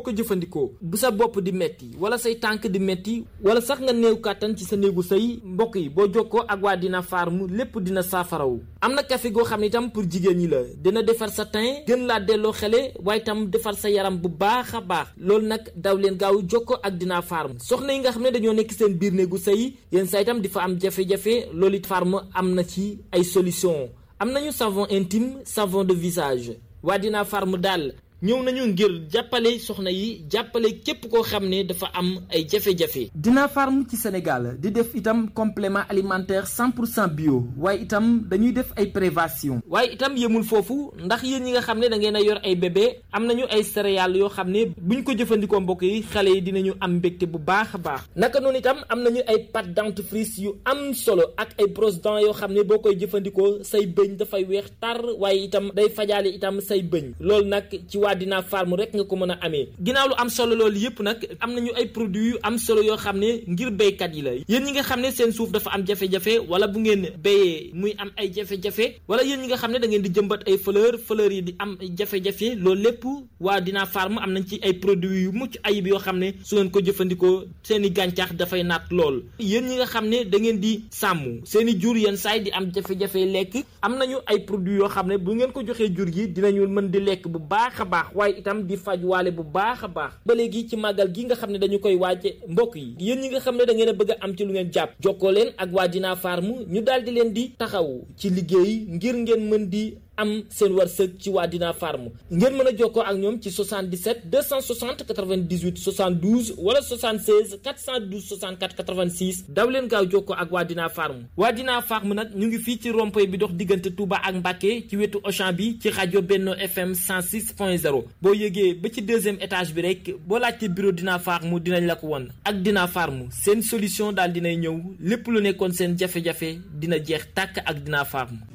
ko jëfandikoo bu sa bopp di metti wala say tànk di metti wala sax nga néew kàttan ci sa néegu sëy mbokk yi boo jokkoo ak waa Dina Farm lépp dina saafarawu. am na café goo xam ne itam pour jigéen ñi la dina defar sa teint gën laa delloo xele waaye itam defar sa yaram bu baax a baax loolu nag daw leen gaaw jokkoo ak Dina Farm soxna yi nga xam ne dañoo nekk seen biir néegu sëy yéen saa itam di fa am jafe-jafe loolu it Farm am na ci ay solution am nañu savon intime savon de visage waa Dina Farm daal ñëw nañu ngir jàppale soxna yi jàppale képp koo xam ne dafa am ay jafe-jafe. Dina Farm ci Sénégal di def itam complément alimentaire 100% bio waaye itam dañuy def ay prévention waaye itam yemul foofu ndax yéen ñi nga xam ne da ngeen a yor ay bébé am nañu ay céréales yoo xam ne buñ ko jëfandikoo mbokk yi xale yi dinañu am mbégte bu baax a baax naka noonu itam am nañu ay pâte dentifrice yu am solo ak ay brosse dents yoo xam ne boo koy jëfandikoo say bëñ dafay weex tar waaye itam day fajaale itam say bëñ loolu nag ci Dina Farm rek nga ko mën a amee ginnaaw lu am solo loolu yëpp nag am nañu ay produits yu am solo yoo xam ne ngir béykat yi la yéen ñi nga xam ne seen suuf dafa am jafe-jafe wala bu ngeen béyee muy am ay jafe-jafe wala yéen ñi nga xam ne da ngeen di jëmbat ay fleur yi di am jafe-jafe loolu lépp waa Dina Farm am nañ ci ay produits yu mucc ayib yoo xam ne su ngeen ko jëfandikoo seen i gàncax dafay naat lool yéen ñi nga xam ne da ngeen di sàmm seen i jur yenn saay di am jafe-jafe lekk am nañu ay produits yoo xam ne bu ngeen ko joxee jur gi dinañu mën di lekk bu baax a baax waaye itam di faj waale bu baax a baax ba léegi ci màggal gi nga xam ne dañu koy waaje mbokk yi yéen ñi nga xam ne da ngeen a bëgg a am ci lu ngeen jàpp jokkoo leen ak waa Dina Farm ñu daal di leen di taxaw ci liggéey ngir ngeen mën di am seen wërsëg ci waa Dina Farm ngeen mën a jokkoo ak ñoom ci 77 260 98 72 wala 76 412 64 86 daw leen gaaw jokkoo ak waa Dina Farm waa Dina Farm nag ñu ngi fii ci rond-point bi dox diggante Touba ak Mbacké ci wetu Auchan bi ci rajo Benno FM 106.0 boo yëgee ba ci deuxième étage bi rek boo laajte bureau Dina Farm dinañ la ko won ak Dina Farm seen solution daal dinay ñëw lépp lu nekkoon seen jafe-jafe dina jeex tàkk ak Dina Farm